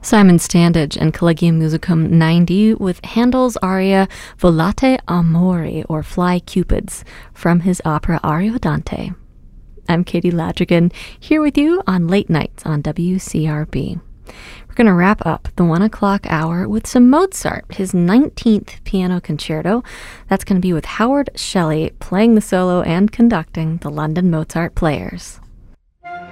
Simon Standage and Collegium Musicum 90 with Handel's aria Volate Amori, or Fly Cupids, from his opera Ariodante. I'm Katie Ladrigan, here with you on Late Nights on WCRB. We're going to wrap up the 1 o'clock hour with some Mozart, his 19th piano concerto. That's going to be with Howard Shelley playing the solo and conducting the London Mozart Players.